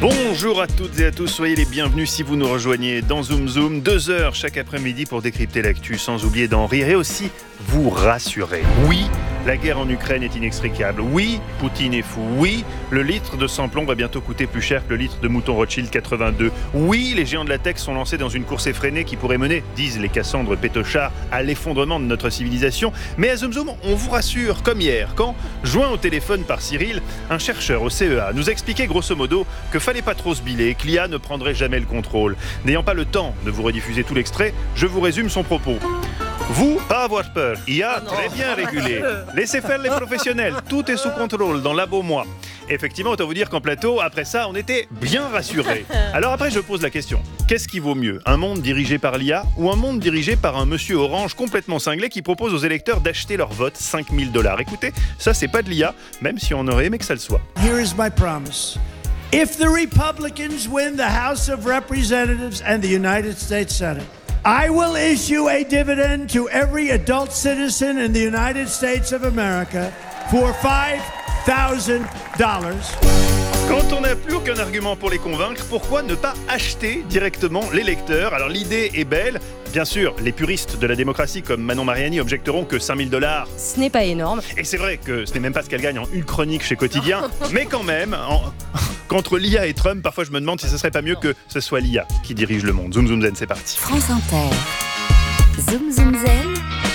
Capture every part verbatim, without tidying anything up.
Bonjour à toutes et à tous, soyez les bienvenus si vous nous rejoignez dans Zoom Zoom. Deux heures chaque après-midi pour décrypter l'actu sans oublier d'en rire et aussi vous rassurer. Oui, la guerre en Ukraine est inextricable. Oui, Poutine est fou. Oui, le litre de sans-plomb va bientôt coûter plus cher que le litre de mouton Rothschild quatre-vingt-deux. Oui, les géants de la tech sont lancés dans une course effrénée qui pourrait mener, disent les Cassandres pétochards, à l'effondrement de notre civilisation. Mais à Zoom Zoom, on vous rassure, comme hier, quand, joint au téléphone par Cyril, un chercheur au C E A nous expliquait grosso modo que fallait pas trop se biler, que l'I A ne prendrait jamais le contrôle. N'ayant pas le temps de vous rediffuser tout l'extrait, je vous résume son propos. Vous, pas avoir peur. I A, très bien régulé. Laissez faire les professionnels. Tout est sous contrôle dans Labo Moi. Effectivement, autant vous dire qu'en plateau, après ça, on était bien rassurés. Alors après, je pose la question. Qu'est-ce qui vaut mieux ? Un monde dirigé par l'I A ou un monde dirigé par un monsieur orange complètement cinglé qui propose aux électeurs d'acheter leur vote cinq mille dollars ? Écoutez, ça, c'est pas de l'I A, même si on aurait aimé que ça le soit. Here is my promise. If the Republicans win the House of Representatives and the United States Senate, I will issue a dividend to every adult citizen in the United States of America for five thousand dollars. Quand on n'a plus aucun argument pour les convaincre, pourquoi ne pas acheter directement l'électeur ? Alors l'idée est belle. Bien sûr, les puristes de la démocratie comme Manon Mariani objecteront que cinq mille dollars... Ce n'est pas énorme. Et c'est vrai que ce n'est même pas ce qu'elle gagne en une chronique chez Quotidien. Mais quand même, en... qu'entre l'I A et Trump, parfois je me demande si ce serait pas mieux que ce soit l'I A qui dirige le monde. Zoom Zoom Zen, c'est parti. France Inter. Zoom Zoom Zen.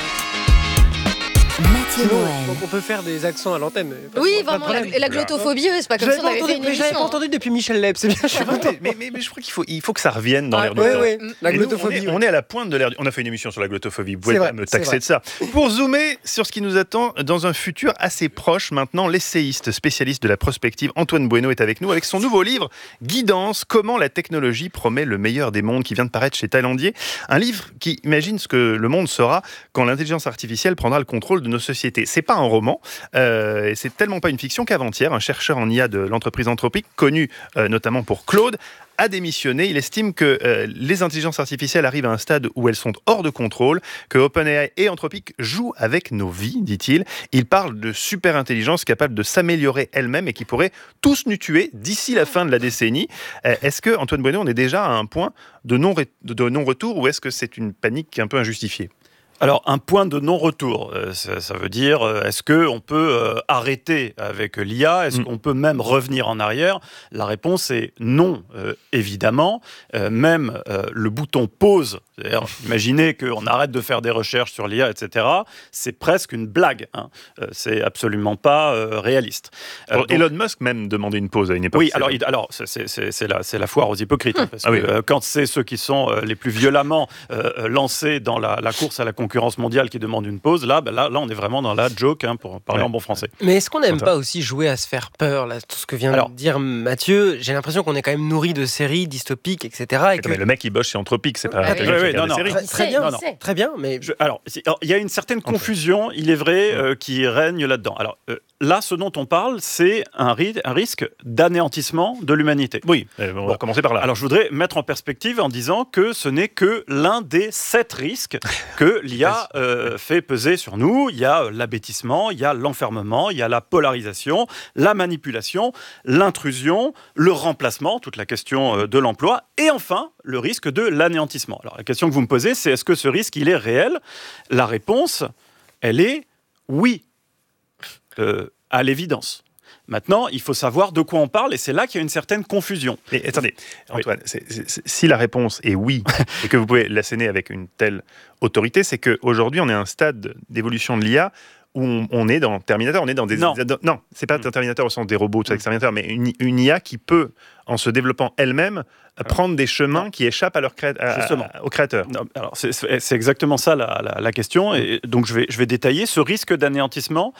Mathieu Sinon, Noël. on peut faire des accents à l'antenne. Pas, Oui, pas de vraiment, la, problème. la glottophobie, c'est pas comme J'avais si on pas avait entendu, fait une mais j'avais pas émission. entendu depuis Michel Leb, c'est bien. Je suis content. mais, mais, mais je crois qu'il faut, il faut que ça revienne dans Ah, l'air du Oui, temps. oui, la Et nous, glottophobie. on, est, oui. on est à la pointe de l'air du... On a fait une émission sur la glottophobie, vous pouvez C'est pas vrai, me c'est taxer vrai. de ça. Pour zoomer sur ce qui nous attend dans un futur assez proche maintenant, l'essayiste spécialiste de la prospective Antoine Bueno est avec nous avec son nouveau livre Guidance, comment la technologie promet le meilleur des mondes, qui vient de paraître chez Talendier. Un livre qui imagine ce que le monde sera quand l'intelligence artificielle prendra le contrôle de nos sociétés. C'est pas un roman, euh, et c'est tellement pas une fiction qu'avant-hier, un chercheur en I A de l'entreprise Anthropic, connu euh, notamment pour Claude, a démissionné. Il estime que euh, les intelligences artificielles arrivent à un stade où elles sont hors de contrôle, que OpenAI et Anthropic jouent avec nos vies, dit-il. Il parle de super-intelligence capable de s'améliorer elle-même et qui pourrait tous nous tuer d'ici la fin de la décennie. Euh, est-ce que, Antoine Bueno, on est déjà à un point de non-ré- de non-retour ou est-ce que c'est une panique qui est un peu injustifiée ? Alors, un point de non-retour, euh, ça, ça veut dire, euh, est-ce qu'on peut euh, arrêter avec l'I A ? Est-ce Mm. qu'on peut même revenir en arrière ? La réponse est non, euh, évidemment. Euh, même euh, le bouton pause, c'est-à-dire, imaginez qu'on arrête de faire des recherches sur l'I A, et cetera, c'est presque une blague. Hein. Euh, c'est absolument pas euh, réaliste. Euh, Alors, donc- Elon Musk même demandait une pause à une époque. oui, C'est alors, vrai. il- alors c'est, c'est- c'est- c'est la, c'est la foire aux hypocrites. hein, parce Ah que, oui, oui. euh, quand c'est ceux qui sont euh, les plus violemment euh, euh, lancés dans la, la course à la concurrence mondiale qui demandent une pause, là, ben là, là on est vraiment dans la joke, hein, pour parler Ouais. en bon français. Mais est-ce qu'on n'aime Attends. pas aussi jouer à se faire peur, là, tout ce que vient Alors- de dire Mathieu ? J'ai l'impression qu'on est quand même nourri de séries dystopiques, et cetera. Et que... Mais le mec, il bosse chez Anthropic, c'est pas Oui, intelligent oui, qui oui, regarde non, des non. séries. Très, très Il bien, sait, non, il sait. très bien, mais Je- alors, c'est- alors, il y a une certaine confusion, il est vrai, euh, qui règne là-dedans. Alors, euh, là, ce dont on parle, c'est un, ri- un risque d'anéantissement de l'humanité. Oui, euh, on va Bon. commencer par là. Alors, je voudrais mettre en perspective en disant que ce n'est que l'un des sept risques que l'I A euh, fait peser sur nous. Il y a l'abêtissement, il y a l'enfermement, il y a la polarisation, la manipulation, l'intrusion, le remplacement, toute la question euh, de l'emploi, et enfin, le risque de l'anéantissement. Alors, la question que vous me posez, c'est est-ce que ce risque, il est réel ? La réponse, elle est oui, euh, à l'évidence. Maintenant, il faut savoir de quoi on parle, et c'est là qu'il y a une certaine confusion. Mais attendez, Antoine, c'est- c'est- c'est- si la réponse est oui, et que vous pouvez l'asséner avec une telle autorité, c'est qu'aujourd'hui, on est à un stade d'évolution de l'I A où on, on est dans Terminator, on est dans des... Non. des- non, c'est pas Mm. Terminator au sens des robots, tout ça, Mm. Terminator, mais une, une I A qui peut, en se développant elle-même, prendre des chemins Non. qui échappent à leur cré- à- Justement. à- au créateur. Non, alors c'est, c'est- c'est exactement ça la, la- la question, et donc je vais, je vais détailler. Ce risque d'anéantissement,